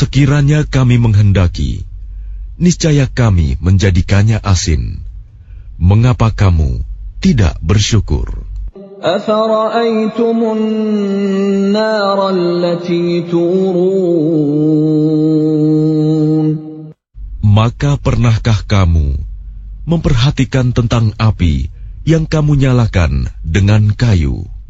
Sekiranya kami menghendaki, niscaya kami menjadikannya asin. Mengapa kamu tidak bersyukur? أَفَرَأَيْتُمُ النَّارَ الَّتِي تُورُونَ Maka pernahkah kamu memperhatikan tentang api yang kamu nyalakan dengan kayu?